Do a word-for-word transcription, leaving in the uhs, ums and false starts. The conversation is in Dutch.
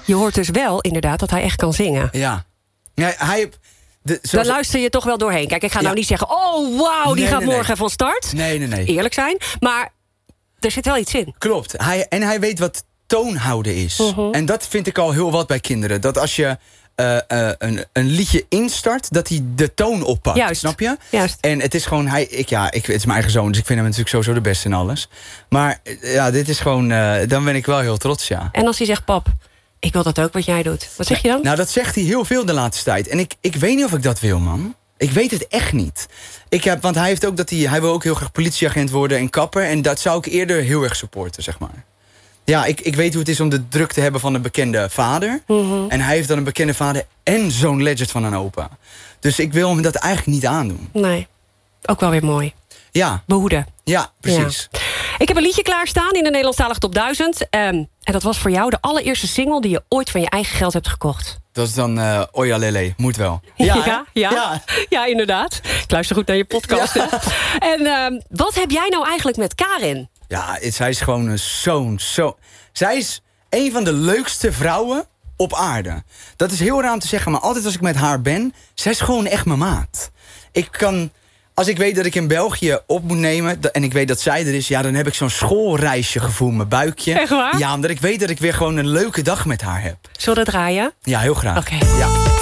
je hoort dus wel inderdaad dat hij echt kan zingen. Ja. ja hij... De, zoals... Daar luister je toch wel doorheen. Kijk, ik ga ja. nou niet zeggen... oh, wauw, die nee, gaat nee, morgen nee. van start. Nee, nee, nee. Eerlijk zijn. Maar er zit wel iets in. Klopt. Hij, en hij weet wat toonhouden is. Uh-huh. En dat vind ik al heel wat bij kinderen. Dat als je uh, uh, een, een liedje instart, dat hij de toon oppakt. Juist. Snap je? Juist. En het is gewoon... Hij, ik, ja, ik, het is mijn eigen zoon, dus ik vind hem natuurlijk sowieso de beste in alles. Maar ja, dit is gewoon... Uh, dan ben ik wel heel trots, ja. En als hij zegt, pap... ik wil dat ook wat jij doet. Wat zeg je dan? Nou, dat zegt hij heel veel de laatste tijd. En ik, ik weet niet of ik dat wil, man. Ik weet het echt niet. Ik heb, want hij heeft ook dat hij, hij wil ook heel graag politieagent worden en kapper. En dat zou ik eerder heel erg supporten, zeg maar. Ja, ik, ik weet hoe het is om de druk te hebben van een bekende vader. Mm-hmm. En hij heeft dan een bekende vader en zo'n legend van een opa. Dus ik wil hem dat eigenlijk niet aandoen. Nee, ook wel weer mooi. Ja. Behoeden. Ja, precies. Ja. Ik heb een liedje klaarstaan in de Nederlandstalige Top duizend. Um, en dat was voor jou de allereerste single die je ooit van je eigen geld hebt gekocht. Dat is dan uh, Oya Lele, moet wel. Ja, ja, ja, ja. ja, inderdaad. Ik luister goed naar je podcast. Ja. En um, wat heb jij nou eigenlijk met Karin? Ja, het, zij is gewoon een zo'n... Zo, zij is een van de leukste vrouwen op aarde. Dat is heel raar om te zeggen, maar altijd als ik met haar ben... zij is gewoon echt mijn maat. Ik kan... Als ik weet dat ik in België op moet nemen... en ik weet dat zij er is... ja, dan heb ik zo'n schoolreisje gevoel in mijn buikje. Echt waar? Ja, omdat ik weet dat ik weer gewoon een leuke dag met haar heb. Zullen we dat draaien? Ja, heel graag. Oké. Okay. Ja.